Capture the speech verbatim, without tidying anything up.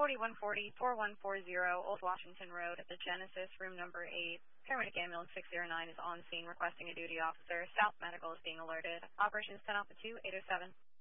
forty-one forty, forty-one forty, Old Washington Road at the Genesis, room number eight. Paramedic ambulance six zero nine is on scene requesting a duty officer. South Medical is being alerted. Operations ten Alpha two, eight oh seven.